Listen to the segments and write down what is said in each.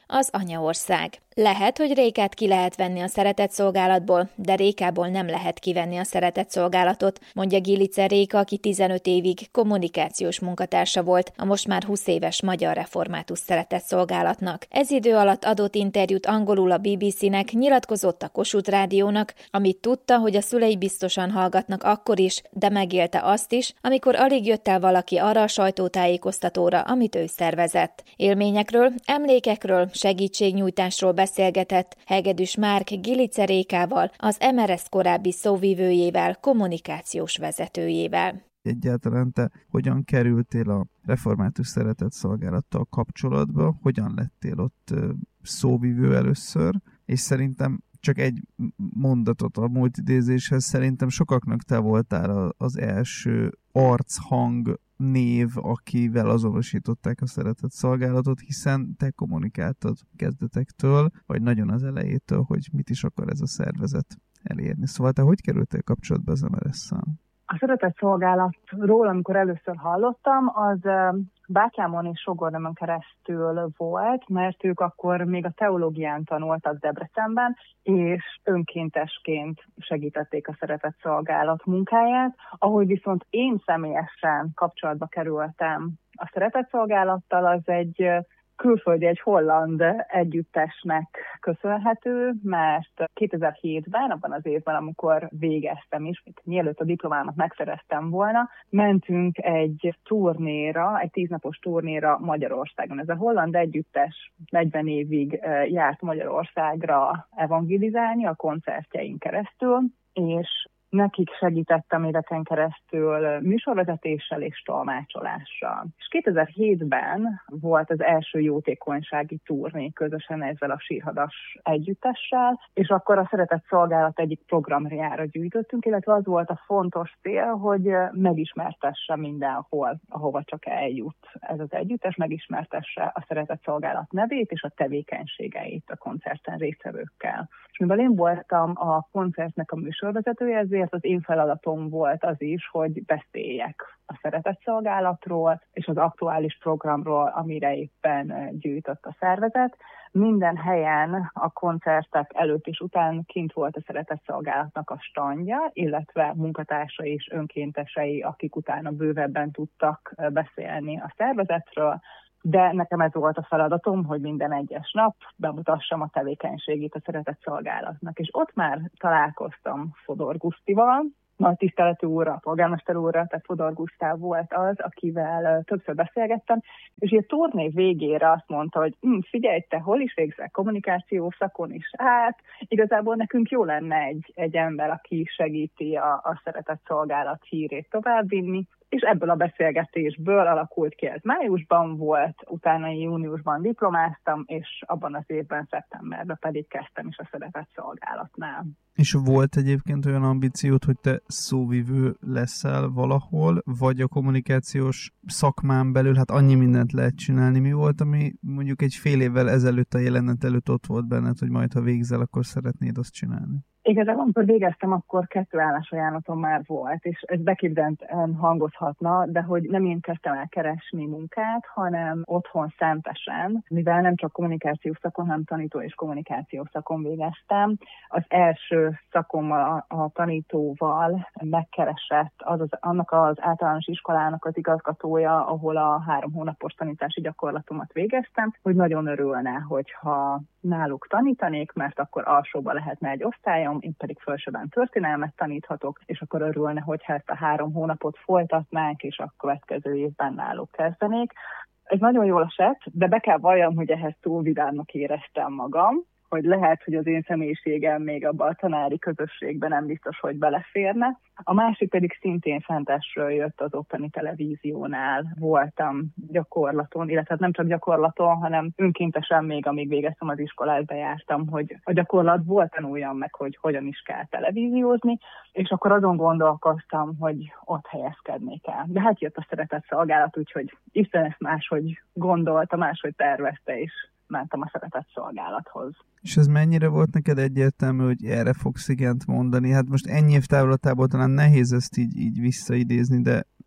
az anyaország. Lehet, hogy Rékát ki lehet venni a szeretetszolgálatból, de Rékából nem lehet kivenni a szeretetszolgálatot, mondja Gilice Réka, aki 15 évig kommunikációs munkatársa volt a most már 20 éves Magyar Református Szeretetszolgálatnak. Ez idő alatt adott interjút angolul a BBC-nek, nyilatkozott a Kossuth Rádiónak, amit tudta, hogy a szülei biztosan hallgatnak akkor is, de megélte azt is, amikor alig jött el valaki arra a sajtótájékoztatóra, amit ő szervezett. Élményekről, emlékekről, segítségnyújtásról beszélgetett Hegedűs Márk Gilice Rékával, az MRS korábbi szóvivőjével, kommunikációs vezetőjével. Egyáltalán te hogyan kerültél a Református Szeretetszolgálattal kapcsolatba, hogyan lettél ott szóvivő először, és szerintem csak egy mondatot a múlt idézéshez, szerintem sokaknak te voltál az első archang név, akivel azonosították a szeretetszolgálatot, hiszen te kommunikáltad kezdetektől, vagy nagyon az elejétől, hogy mit is akar ez a szervezet elérni. Szóval te hogy kerültél kapcsolatba az MRS-szel? A szeretetszolgálatról, amikor először hallottam, az bátyámon és sógornőmön keresztül volt, mert ők akkor még a teológián tanultak Debrecenben, és önkéntesként segítették a szeretetszolgálat munkáját, ahogy viszont én személyesen kapcsolatba kerültem a szeretetszolgálattal, az egy külföldi, egy holland együttesnek köszönhető, mert 2007-ben, abban az évben, amikor végeztem is, mielőtt a diplomámat megszereztem volna, mentünk egy turnéra, egy 10 napos turnéra Magyarországon. Ez a holland együttes 40 évig járt Magyarországra evangelizálni a koncertjein keresztül, és nekik segítettem éveken keresztül műsorvezetéssel és tolmácsolással. És 2007-ben volt az első jótékonysági turné közösen ezzel a sírhadas együttessel, és akkor a Szeretetszolgálat egyik programjára gyűjtöttünk, illetve az volt a fontos cél, hogy megismertesse mindenhol, ahova csak eljut ez az együttes, megismertesse a Szeretetszolgálat nevét és a tevékenységeit a koncerten résztvevőkkel. És mivel én voltam a koncertnek a műsorvezetője, ezért az én feladatom volt az is, hogy beszéljek a szeretetszolgálatról és az aktuális programról, amire éppen gyűjtött a szervezet. Minden helyen a koncertek előtt és után kint volt a szeretetszolgálatnak a standja, illetve munkatársai és önkéntesei, akik utána bővebben tudtak beszélni a szervezetről. De nekem ez volt a feladatom, hogy minden egyes nap bemutassam a tevékenységét a szeretetszolgálatnak. És ott már találkoztam Fodor Gusztival, nagy tiszteletű úrra, a polgármester úrra, tehát Fodor Gusztáv volt az, akivel többször beszélgettem, és a turné végére azt mondta, hogy figyelj, te hol is végzel kommunikáció szakon is? Hát igazából nekünk jó lenne egy ember, aki segíti a szeretetszolgálat hírét továbbvinni, és ebből a beszélgetésből alakult ki, ez májusban volt, utána júniusban diplomáztam, és abban az évben szeptemberben pedig kezdtem is a szeretetszolgálatnál. És volt egyébként olyan ambíciót, hogy te szóvivő leszel valahol, vagy a kommunikációs szakmán belül, hát annyi mindent lehet csinálni. Mi volt, ami mondjuk egy fél évvel ezelőtt a jelenet előtt ott volt benned, hogy majd ha végzel, akkor szeretnéd azt csinálni? Igazából, amikor végeztem, akkor 2 állásajánlatom már volt, és ez beképzelten hangozhatna, de hogy nem én kezdtem el keresni munkát, hanem otthon szentesen, mivel nem csak kommunikációs szakon, hanem tanító és kommunikációs szakon végeztem. Az első szakommal, a tanítóval megkeresett annak az általános iskolának az igazgatója, ahol a 3 hónapos tanítási gyakorlatomat végeztem, hogy nagyon örülne, hogyha náluk tanítanék, mert akkor alsóba lehetne egy osztályom, én pedig felsőben történelmet taníthatok, és akkor örülne, hogyha ezt a 3 hónapot folytatnánk, és a következő évben náluk kezdenék. Ez nagyon jól esett, de be kell valljam, hogy ehhez túl vidámnak éreztem magam, hogy lehet, hogy az én személyiségem még abban a tanári közösségben nem biztos, hogy beleférne. A másik pedig szintén Szentesről jött, az ottani televíziónál voltam gyakorlaton, illetve nem csak gyakorlaton, hanem önkéntesen még, amíg végeztem az iskolát, bejártam, hogy a gyakorlatból tanuljam meg, hogy hogyan is kell televíziózni, és akkor azon gondolkoztam, hogy ott helyezkednék el. De hát jött a szeretetszolgálat, úgyhogy Isten ezt máshogy gondolta, máshogy tervezte, és mentem a szeretetszolgálathoz. És ez mennyire volt neked egyértelmű, hogy erre fogsz igent mondani? Hát most ennyi év távlatából talán nehéz ezt így visszaidézni, de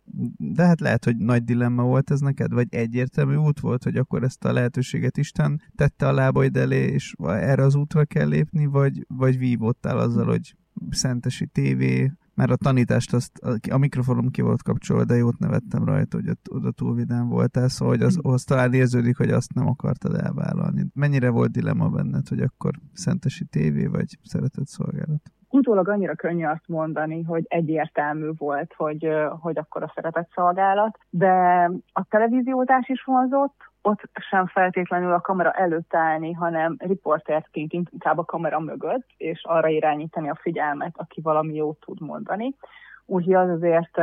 De hát lehet, hogy nagy dilemma volt ez neked, vagy egyértelmű út volt, hogy akkor ezt a lehetőséget Isten tette a lábaid elé, és erre az útra kell lépni, vagy vívottál azzal, hogy Szentesi tévé, mert a tanítást a mikrofonom ki volt kapcsolva, de jót nevettem rajta, hogy oda túl vidám voltál, szóval hogy az talán érződik, hogy azt nem akartad elvállalni. Mennyire volt dilemma benned, hogy akkor Szentesi tévé, vagy szeretett szolgálat? Utólag annyira könnyű azt mondani, hogy egyértelmű volt, hogy akkor a szeretett szolgálat, de a televíziózás is vonzott, ott sem feltétlenül a kamera előtt állni, hanem riporterként inkább a kamera mögött, és arra irányítani a figyelmet, aki valami jót tud mondani. Úgyhogy az azért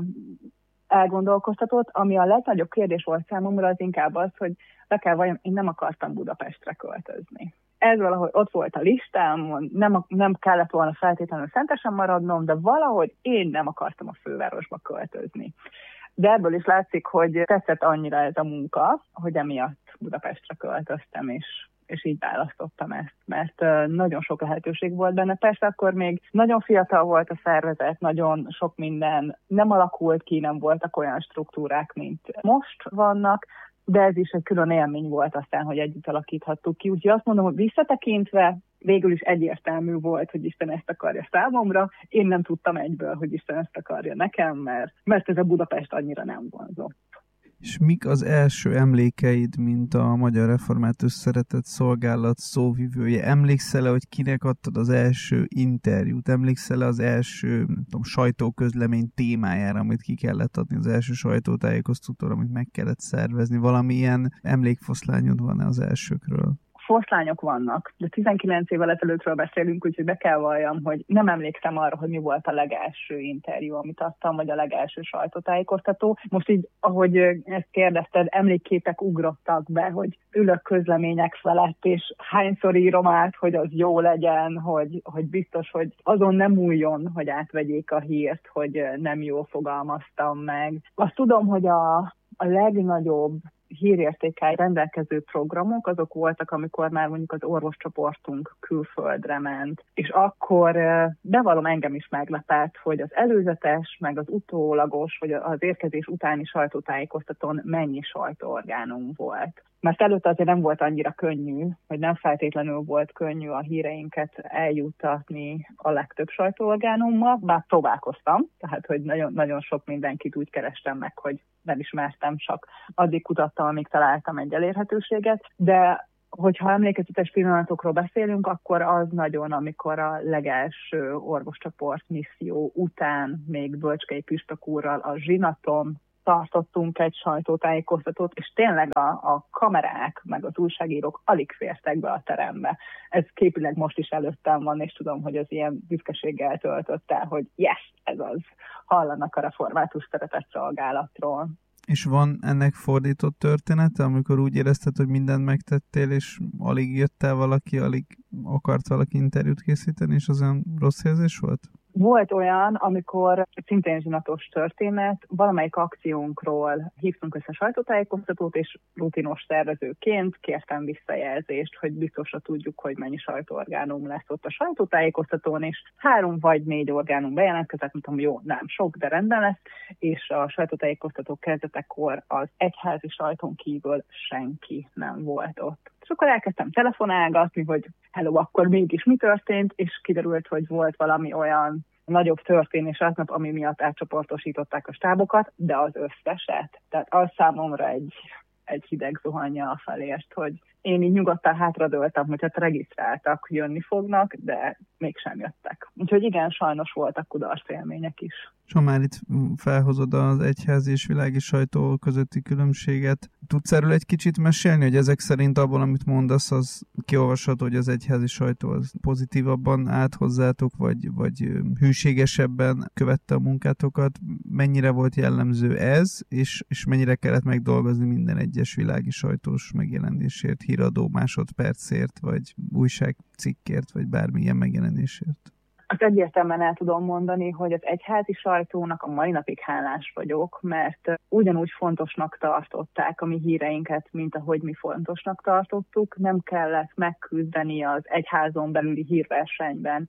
elgondolkoztatott. Ami a legnagyobb kérdés volt számomra, az inkább az, hogy én nem akartam Budapestre költözni. Ez valahogy ott volt a listám, nem kellett volna feltétlenül Szentesen maradnom, de valahogy én nem akartam a fővárosba költözni. De ebből is látszik, hogy tetszett annyira ez a munka, hogy emiatt Budapestre költöztem, és így választottam ezt, mert nagyon sok lehetőség volt benne. Persze akkor még nagyon fiatal volt a szervezet, nagyon sok minden nem alakult ki, nem voltak olyan struktúrák, mint most vannak, de ez is egy külön élmény volt aztán, hogy együtt alakíthattuk ki. Úgyhogy azt mondom, hogy visszatekintve végül is egyértelmű volt, hogy Isten ezt akarja számomra. Én nem tudtam egyből, hogy Isten ezt akarja nekem, mert ez a Budapest annyira nem vonzott. És mik az első emlékeid, mint a Magyar Református Szeretett Szolgálat szóvivője? Emlékszel-e, hogy kinek adtad az első interjút? Emlékszel-e az első sajtóközlemény témájára, amit ki kellett adni, az első sajtótájékoztatóra, amit meg kellett szervezni? Valamilyen emlékfoszlányod van-e az elsőkről? Foszlányok vannak, de 19 évvel ezelőttről beszélünk, úgyhogy be kell valljam, hogy nem emlékszem arra, hogy mi volt a legelső interjú, amit adtam, vagy a legelső sajtótájékoztató. Most így, ahogy ezt kérdezted, emlékképek ugrottak be, hogy ülök közlemények felett, és hányszor írom át, hogy az jó legyen, hogy biztos, hogy azon nem újjon, hogy átvegyék a hírt, hogy nem jól fogalmaztam meg. Azt tudom, hogy a legnagyobb hírértékkel rendelkező programok, azok voltak, amikor már mondjuk az orvoscsoportunk külföldre ment. És akkor bevallom, engem is meglepett, hogy az előzetes, meg az utólagos, vagy az érkezés utáni sajtótájékoztatón mennyi sajtóorgánum volt. Mert előtte azért nem volt annyira könnyű, vagy nem feltétlenül volt könnyű a híreinket eljuttatni a legtöbb sajtóorgánummal, bár próbálkoztam, tehát hogy nagyon, nagyon sok mindenkit úgy kerestem meg, hogy nem ismertem, csak addig kutattam, amíg találtam egy elérhetőséget, de hogyha emlékezetes pillanatokról beszélünk, akkor az nagyon, amikor a legelső orvoscsoport misszió után még Bölcskei Püspök úrral a zsinaton tartottunk egy sajtótájékoztatót, és tényleg a kamerák, meg az újságírók alig fértek be a terembe. Ez képileg most is előttem van, és tudom, hogy az ilyen büszkeséggel töltött el, hogy yes, ez az, hallanak a Református Szeretett Szolgálatról. És van ennek fordított története, amikor úgy érezted, hogy mindent megtettél, és alig jött el valaki, alig akart valaki interjút készíteni, és az olyan rossz érzés volt? Volt olyan, amikor szintén zsinatos történet, valamelyik akciónkról hívtunk össze sajtótájékoztatót, és rutinos szervezőként kértem visszajelzést, hogy biztosra tudjuk, hogy mennyi sajtóorgánum lesz ott a sajtótájékoztatón, és 3 vagy 4 orgánum bejelentkezett, mondtam, jó, nem sok, de rendben lesz, és a sajtótájékoztató kezdetekor az egyházi sajtón kívül senki nem volt ott. És akkor elkezdtem telefonálgatni, hogy hello, akkor mégis mi történt, és kiderült, hogy volt valami olyan nagyobb történés aznap, ami miatt átcsoportosították a stábokat, de az összeset. Tehát az számomra egy hideg zuhanja felért, hogy én így nyugodtan hátradőltem, hogy hát regisztráltak, jönni fognak, de mégsem jöttek. Úgyhogy igen, sajnos voltak kudarc élmények is. És ha már itt felhozod az egyházi és világi sajtó közötti különbséget, tudsz erről egy kicsit mesélni, hogy ezek szerint abból, amit mondasz, az kiolvasható, hogy az egyházi sajtó az pozitívabban állt hozzátok, vagy hűségesebben követte a munkátokat? Mennyire volt jellemző ez, és mennyire kellett megdolgozni minden egyes világi sajtós megjelenésért, híradó másodpercért, vagy újságcikkért, vagy bármilyen megjelenésért? Azt egyértelműen el tudom mondani, hogy az egyházi sajtónak a mai napig hálás vagyok, mert ugyanúgy fontosnak tartották a mi híreinket, mint ahogy mi fontosnak tartottuk. Nem kellett megküzdeni az egyházon belüli hírversenyben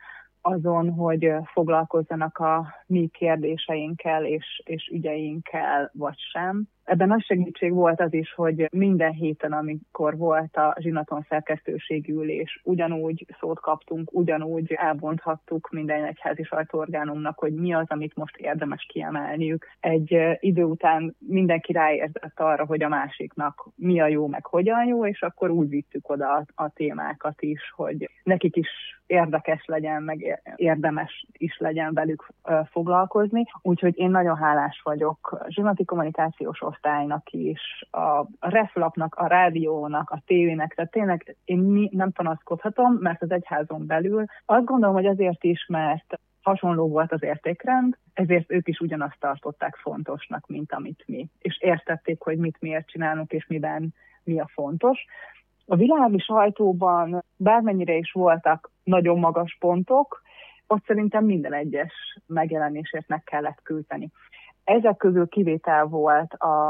azon, hogy foglalkozzanak a mi kérdéseinkkel és ügyeinkkel, vagy sem. Ebben nagy segítség volt az is, hogy minden héten, amikor volt a Zsinaton szerkesztőségi ülés, ugyanúgy szót kaptunk, ugyanúgy elbonthattuk minden egyházi sajtóorgánumnak, hogy mi az, amit most érdemes kiemelniük. Egy idő után mindenki ráérzett arra, hogy a másiknak mi a jó, meg hogyan jó, és akkor úgy vittük oda a témákat is, hogy nekik is érdekes legyen, meg érdemes is legyen velük foglalkozni. Úgyhogy én nagyon hálás vagyok a zsinati kommunikációs osztálynak is, a reflapnak, a rádiónak, a tévének, tehát tényleg én nem panaszkodhatom, mert az egyházon belül azt gondolom, hogy azért is, mert hasonló volt az értékrend, ezért ők is ugyanazt tartották fontosnak, mint amit mi. És értették, hogy mit miért csinálunk, és miben mi a fontos. A világi sajtóban bármennyire is voltak nagyon magas pontok, ott szerintem minden egyes megjelenésért meg kellett küldeni. Ezek közül kivétel volt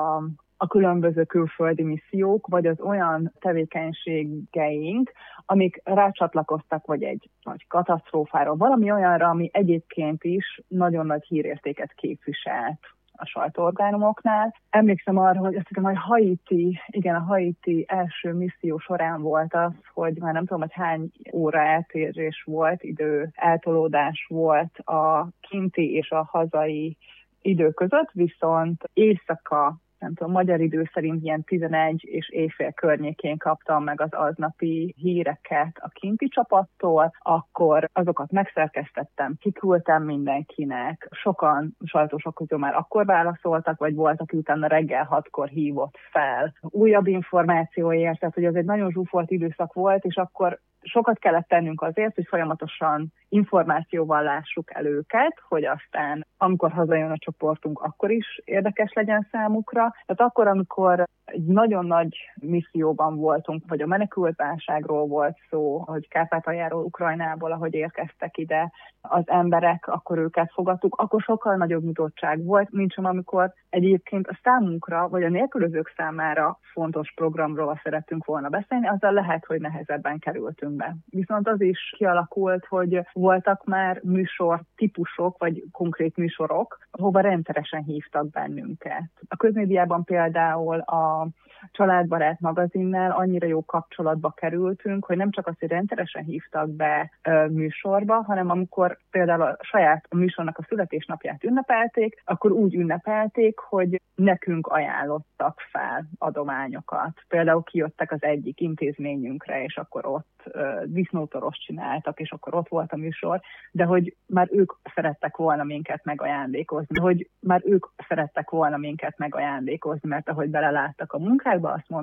a különböző külföldi missziók, vagy az olyan tevékenységeink, amik rácsatlakoztak, vagy egy nagy katasztrófára, valami olyanra, ami egyébként is nagyon nagy hírértéket képviselt a sajtóorgánumoknál. Emlékszem arra, hogy azt hiszem, hogy a Haiti első misszió során volt az, hogy már nem tudom, hogy hány óra eltérés volt, idő eltolódás volt a kinti és a hazai idő között, viszont éjszaka, nem tudom, magyar idő szerint ilyen 11 és éjfél környékén kaptam meg az aznapi híreket a kinti csapattól, akkor azokat megszerkesztettem, kiküldtem mindenkinek, sokan sajtósok közül már akkor válaszoltak, vagy voltak, utána reggel 6-kor hívott fel újabb információért, tehát hogy ez egy nagyon zsúfolt időszak volt, és akkor sokat kellett tennünk azért, hogy folyamatosan információval lássuk el őket, hogy aztán, amikor hazajön a csoportunk, akkor is érdekes legyen számukra. Tehát akkor, amikor egy nagyon nagy misszióban voltunk, vagy a menekültválságról volt szó, hogy Kárpátaljáról, Ukrajnából, ahogy érkeztek ide az emberek, akkor őket fogadtuk, akkor sokkal nagyobb nyitottság volt, mint sem amikor egyébként a számunkra, vagy a nélkülözők számára fontos programról szerettünk volna beszélni, azzal lehet, hogy nehezebben kerültünk be. Viszont az is kialakult, hogy voltak már műsor típusok, vagy konkrét műsorok, ahova rendszeresen hívtak bennünket. A közmédiában például a Családbarát magazinnál annyira jó kapcsolatba kerültünk, hogy nem csak azt, hogy rendszeresen hívtak be műsorba, hanem amikor például a saját műsornak a születésnapját ünnepelték, akkor úgy ünnepelték, hogy nekünk ajánlottak fel adományokat. Például kijöttek az egyik intézményünkre, és akkor ott disznótoros csináltak, és akkor ott volt a műsor, de hogy már ők szerettek volna minket megajándékozni, mert ahogy beleláttak a munkákba, azt mondták,